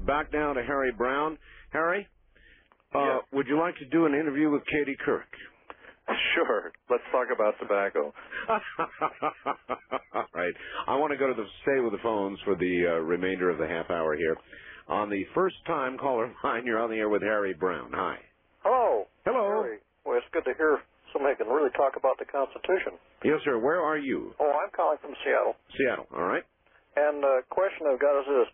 back now to Harry Browne. Harry, Yes. would you like to do an interview with Katie Couric? Sure. Let's talk about tobacco. All right. I want to stay with the phones for the remainder of the half hour here. On the first-time caller line, you're on the air with Harry Browne. Hi. Hello. Hello. Harry. Well, it's good to hear somebody can really talk about the Constitution. Yes, sir. Where are you? Oh, I'm calling from Seattle. Seattle. All right. And the question I've got is this.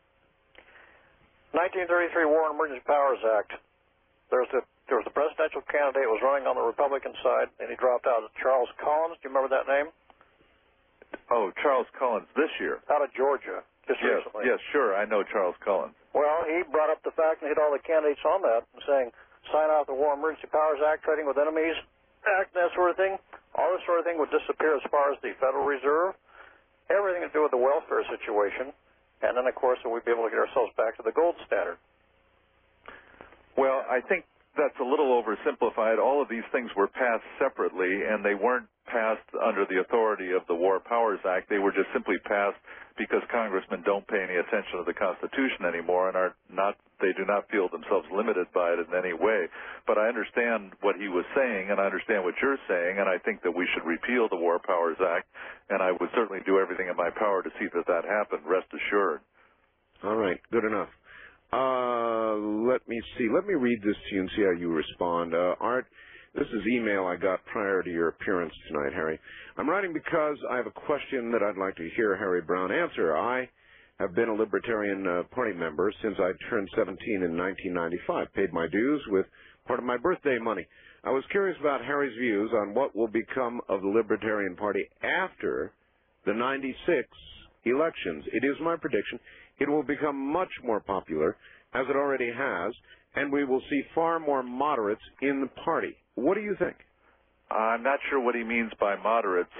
1933 War and Emergency Powers Act. There was a presidential candidate who was running on the Republican side, and he dropped out. Charles Collins. Do you remember that name? Oh, Charles Collins this year. Out of Georgia, just recently. Yes, sure. I know Charles Collins. Well, he brought up the fact and hit all the candidates on that, saying, sign off the War and Emergency Powers Act, Trading with Enemies Act, that sort of thing. All this sort of thing would disappear as far as the Federal Reserve, everything to do with the welfare situation, and then, of course, we'd be able to get ourselves back to the gold standard. Well, I think that's a little oversimplified. All of these things were passed separately, and they weren't passed under the authority of the War Powers Act. They were just simply passed because congressmen don't pay any attention to the Constitution anymore and they do not feel themselves limited by it in any way. But I understand what he was saying, and I understand what you're saying, and I think that we should repeal the War Powers Act, and I would certainly do everything in my power to see that happened, rest assured. All right. Good enough. Let me see. Let me read this to you and see how you respond. Art, this is email I got prior to your appearance tonight, Harry. I'm writing because I have a question that I'd like to hear Harry Browne answer. I have been a Libertarian Party member since I turned 17 in 1995, paid my dues with part of my birthday money. I was curious about Harry's views on what will become of the Libertarian Party after the 96 elections. It is my prediction it will become much more popular, as it already has, and we will see far more moderates in the party. What do you think? I'm not sure what he means by moderates.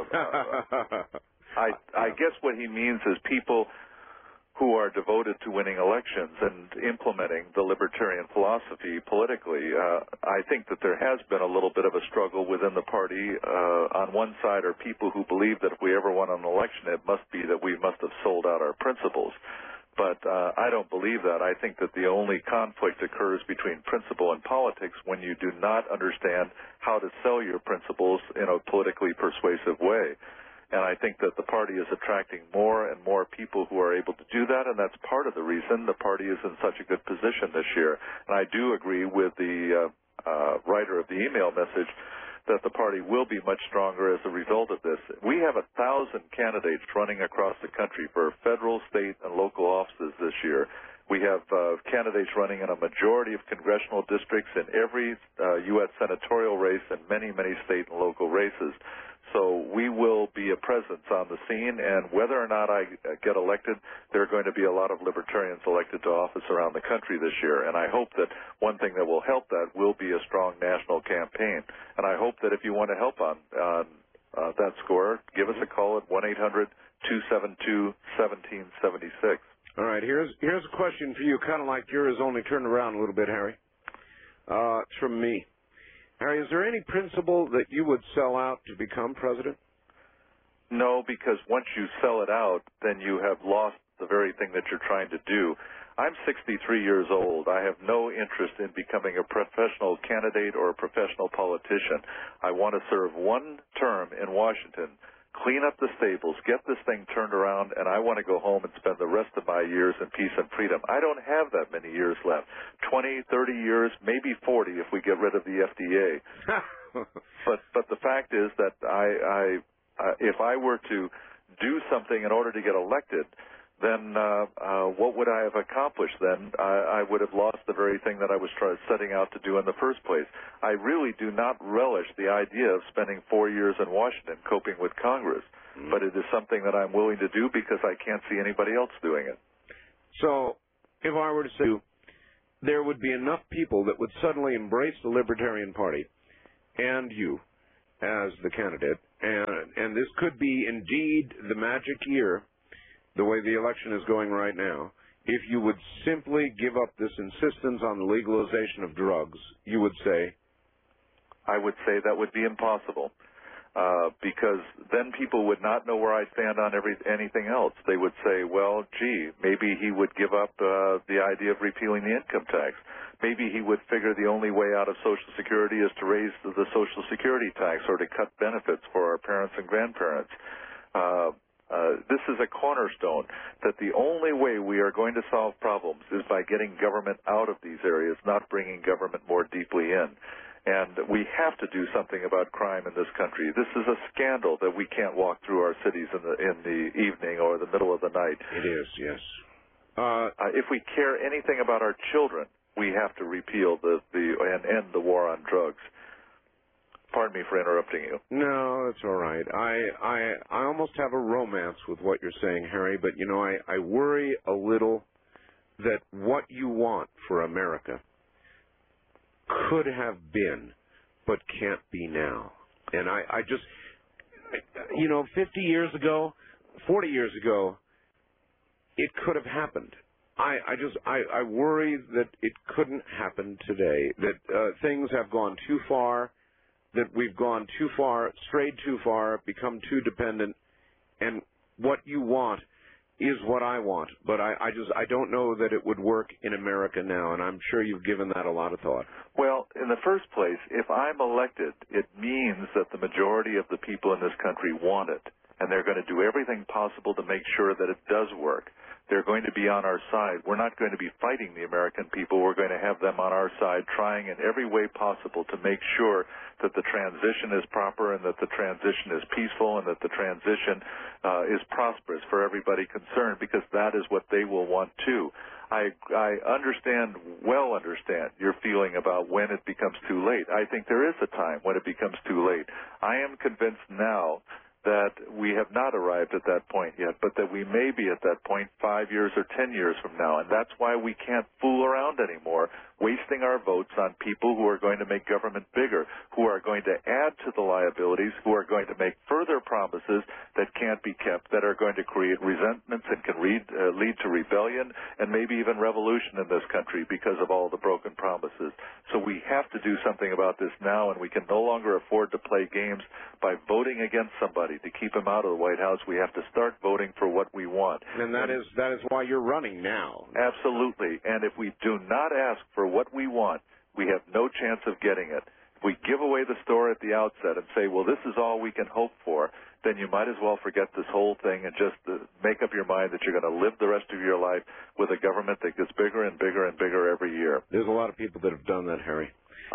I guess what he means is people who are devoted to winning elections and implementing the libertarian philosophy politically. I think that there has been a little bit of a struggle within the party. On one side are people who believe that if we ever won an election, it must be that we must have sold out our principles. But I don't believe that. I think that the only conflict occurs between principle and politics when you do not understand how to sell your principles in a politically persuasive way. And I think that the party is attracting more and more people who are able to do that, and that's part of the reason the party is in such a good position this year. And I do agree with the writer of the email message that the party will be much stronger as a result of this. We have 1,000 candidates running across the country for federal, state, and local offices this year. We have candidates running in a majority of congressional districts in every U.S. senatorial race and many, many state and local races. So we will be a presence on the scene, and whether or not I get elected, there are going to be a lot of libertarians elected to office around the country this year. And I hope that one thing that will help that will be a strong national campaign. And I hope that if you want to help on that score, give us a call at 1-800-272-1776. All right, here's a question for you, kind of like yours, only turned around a little bit, Harry. It's from me. Harry, is there any principle that you would sell out to become president? No, because once you sell it out, then you have lost the very thing that you're trying to do. I'm 63 years old. I have no interest in becoming a professional candidate or a professional politician. I want to serve one term in Washington, clean up the stables, get this thing turned around, and I want to go home and spend the rest of my years in peace and freedom. I don't have that many years left. 20, 30 years, maybe 40 if we get rid of the FDA. But the fact is that if I were to do something in order to get elected, then what would I have accomplished then? I would have lost the very thing that I was setting out to do in the first place. I really do not relish the idea of spending 4 years in Washington coping with Congress, but it is something that I'm willing to do because I can't see anybody else doing it. So if I were to say there would be enough people that would suddenly embrace the Libertarian Party and you as the candidate, and this could be indeed the magic year, the way the election is going right now, if you would simply give up this insistence on the legalization of drugs, you would say? I would say that would be impossible. because then people would not know where I stand on anything else. They would say, well, gee, maybe he would give up the idea of repealing the income tax. Maybe he would figure the only way out of Social Security is to raise the Social Security tax or to cut benefits for our parents and grandparents. This is a cornerstone that the only way we are going to solve problems is by getting government out of these areas, not bringing government more deeply in. And we have to do something about crime in this country. This is a scandal that we can't walk through our cities in the evening or the middle of the night. It is, yes. If we care anything about our children, we have to repeal and end the war on drugs. Pardon me for interrupting you. No, that's all right. I almost have a romance with what you're saying, Harry, but, you know, I worry a little that what you want for America could have been, but can't be now. And I just, you know, 50 years ago, 40 years ago, it could have happened. I worry that it couldn't happen today, that things have gone too far, that we've gone too far, strayed too far, become too dependent, and what you want is what I want. But I don't know that it would work in America now, and I'm sure you've given that a lot of thought. Well, in the first place, if I'm elected, it means that the majority of the people in this country want it, and they're going to do everything possible to make sure that it does work. They're going to be on our side. We're not going to be fighting the American people. We're going to have them on our side, trying in every way possible to make sure that the transition is proper and that the transition is peaceful and that the transition is prosperous for everybody concerned, because that is what they will want too. I understand your feeling about when it becomes too late. I think there is a time when it becomes too late. I am convinced now that we have not arrived at that point yet, but that we may be at that point 5 years or 10 years from now. And that's why we can't fool around anymore, wasting our votes on people who are going to make government bigger, who are going to add to the liabilities, who are going to make further promises that can't be kept, that are going to create resentments and can lead to rebellion and maybe even revolution in this country because of all the broken promises. So we have to do something about this now, and we can no longer afford to play games by voting against somebody to keep him out of the White House. We have to start voting for what we want. And that is why you're running now. Absolutely. And if we do not ask for what we want, we have no chance of getting it. If we give away the store at the outset and say, well, this is all we can hope for, then you might as well forget this whole thing and just make up your mind that you're going to live the rest of your life with a government that gets bigger and bigger and bigger every year. There's a lot of people that have done that, Harry.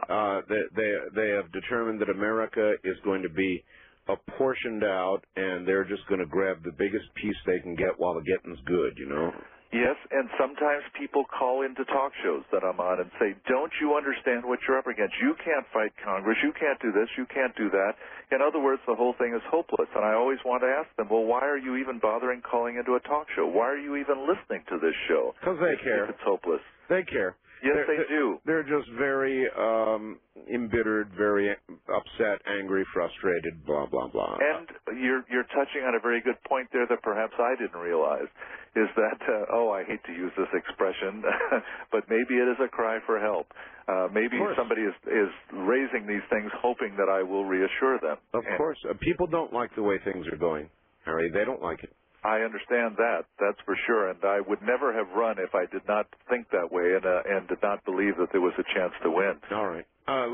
They have determined that America is going to be apportioned out, and they're just going to grab the biggest piece they can get while the getting's good, you know? Yes, and sometimes people call into talk shows that I'm on and say, don't you understand what you're up against? You can't fight Congress. You can't do this. You can't do that. In other words, the whole thing is hopeless. And I always want to ask them, well, why are you even bothering calling into a talk show? Why are you even listening to this show? Because they care. If it's hopeless. They care. Yes, they do. They're just very embittered, very upset, angry, frustrated, blah, blah, blah. And you're touching on a very good point there that perhaps I didn't realize, is that, I hate to use this expression, but maybe it is a cry for help. Maybe somebody is raising these things hoping that I will reassure them. Of course. People don't like the way things are going, Harry. They don't like it. I understand that. That's for sure. And I would never have run if I did not think that way and did not believe that there was a chance to win. All right.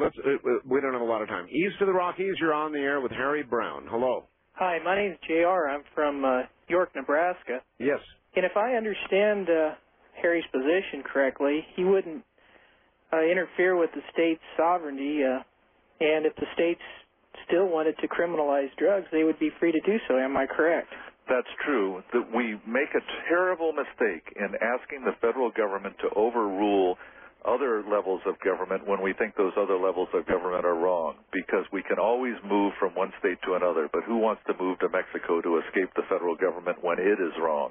We don't have a lot of time. East of the Rockies, you're on the air with Harry Brown. Hello. Hi, my name's JR. I'm from York, Nebraska. Yes. And if I understand Harry's position correctly, he wouldn't interfere with the state's sovereignty, and if the states still wanted to criminalize drugs, they would be free to do so. Am I correct? That's true. That we make a terrible mistake in asking the federal government to overrule other levels of government when we think those other levels of government are wrong, because we can always move from one state to another, but who wants to move to Mexico to escape the federal government when it is wrong?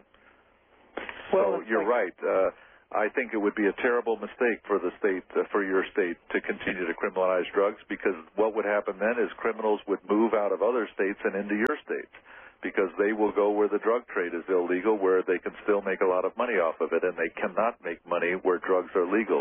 Well, so you're right. I think it would be a terrible mistake for the state, for your state, to continue to criminalize drugs, because what would happen then is criminals would move out of other states and into your states, because they will go where the drug trade is illegal, where they can still make a lot of money off of it, and they cannot make money where drugs are legal.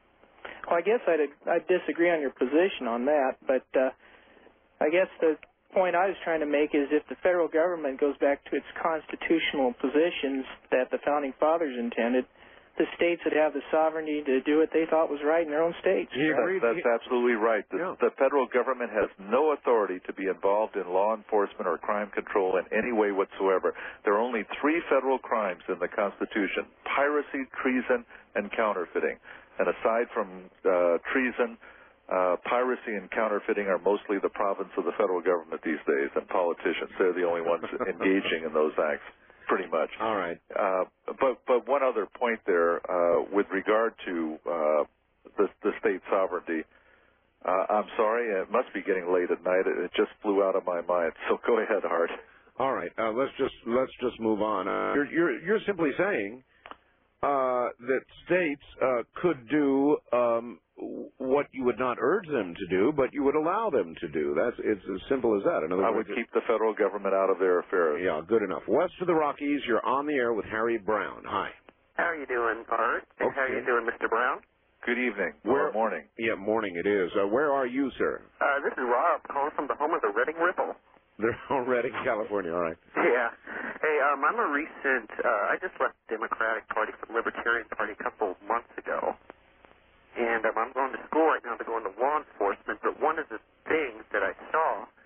Well, I guess I'd disagree on your position on that, but I guess point I was trying to make is if the federal government goes back to its constitutional positions that the Founding Fathers intended, the states would have the sovereignty to do what they thought was right in their own states. That's absolutely right. The federal government has no authority to be involved in law enforcement or crime control in any way whatsoever. There are only 3 federal crimes in the Constitution: piracy, treason, and counterfeiting. And aside from treason, piracy and counterfeiting are mostly the province of the federal government these days, and politicians. They're the only ones engaging in those acts. Pretty much. All right. But one other point there with regard to the state sovereignty. I'm sorry, it must be getting late at night. It just flew out of my mind. So go ahead, Art. All right. Let's just move on. You're simply saying that states could do what you would not urge them to do, but you would allow them to do. It's as simple as that. In other words, I would keep the federal government out of their affairs. Yeah, good enough. West of the Rockies, you're on the air with Harry Brown. Hi. How are you doing, Art? And okay. How are you doing, Mr. Brown? Good evening. Morning. Yeah, morning it is. Where are you, sir? This is Rob calling from the home of the Reading Ripple. They're all Reading, California. All right. Yeah. Hey, I'm a recent. I just left the Democratic Party for the Libertarian Party a couple of months ago. And I'm going to school right now to go into law enforcement, but one of the things that I saw,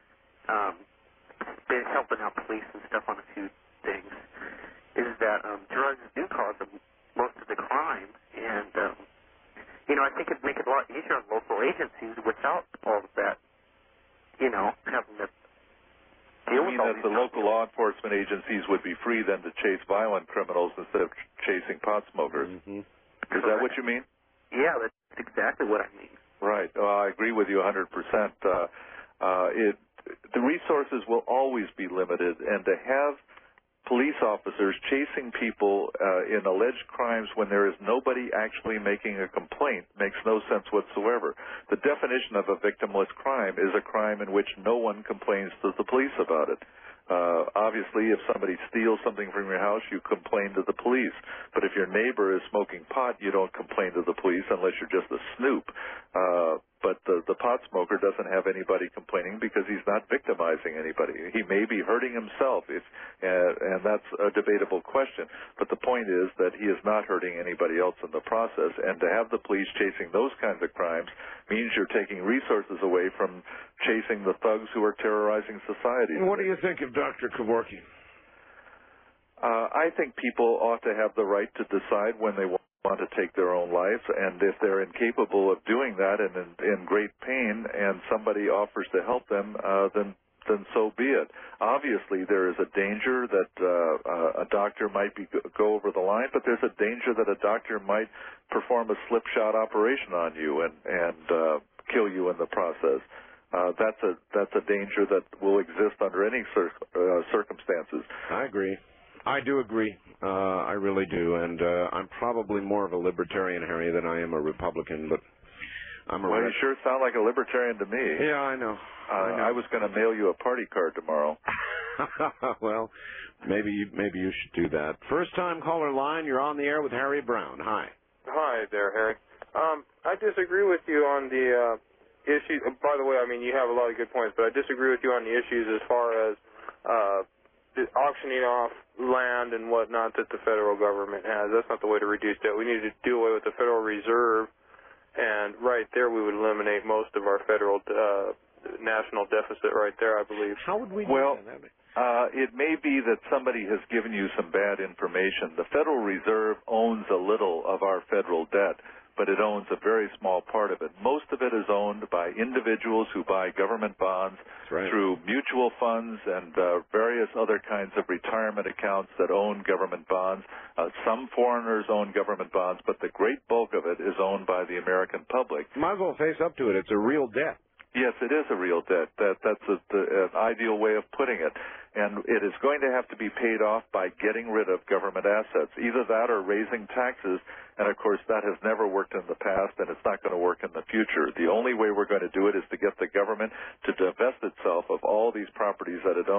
been helping out police and stuff on a few things, is that drugs do cause most of the crime. And, I think it'd make it a lot easier on local agencies without all of that, having to deal with all these. You mean that the local law enforcement agencies would be free then to chase violent criminals instead of chasing pot smokers? Mm-hmm. Is that what you mean? Yeah, that's exactly what I mean. Right. I agree with you 100%. The resources will always be limited, and to have police officers chasing people in alleged crimes when there is nobody actually making a complaint makes no sense whatsoever. The definition of a victimless crime is a crime in which no one complains to the police about it. Obviously, if somebody steals something from your house, you complain to the police. But if your neighbor is smoking pot, you don't complain to the police unless you're just a snoop. But the pot smoker doesn't have anybody complaining because he's not victimizing anybody. He may be hurting himself, and that's a debatable question. But the point is that he is not hurting anybody else in the process. And to have the police chasing those kinds of crimes means you're taking resources away from chasing the thugs who are terrorizing society. What do you think of Dr. Kevorkian? I think people ought to have the right to decide when they want to take their own life, and if they're incapable of doing that and in great pain and somebody offers to help them, then so be it. Obviously, there is a danger that a doctor might go over the line, but there's a danger that a doctor might perform a slipshod operation on you and kill you in the process. That's a danger that will exist under any circumstances. I agree. I do agree. I really do. And I'm probably more of a libertarian, Harry, than I am a Republican, but I'm a... Well, you sure sound like a libertarian to me. Yeah, I know. I was going to mail you a party card tomorrow. Well, maybe you should do that. First-time caller line, you're on the air with Harry Brown. Hi. Hi there, Harry. I disagree with you on the issue. By the way, I mean, you have a lot of good points, but I disagree with you on the issues as far as auctioning off land and whatnot that the federal government has. That's not the way to reduce debt. We need to do away with the Federal Reserve, and right there we would eliminate most of our federal national deficit right there, I believe. How would we do that? It may be that somebody has given you some bad information. The Federal Reserve owns a little of our federal debt, but it owns a very small part of it. Most of it is owned by individuals who buy government bonds through mutual funds and various other kinds of retirement accounts that own government bonds. Some foreigners own government bonds, but the great bulk of it is owned by the American public. Might as well face up to it. It's a real debt. Yes, it is a real debt. That's an ideal way of putting it. And it is going to have to be paid off by getting rid of government assets, either that or raising taxes. And, of course, that has never worked in the past, and it's not going to work in the future. The only way we're going to do it is to get the government to divest itself of all these properties that it owns.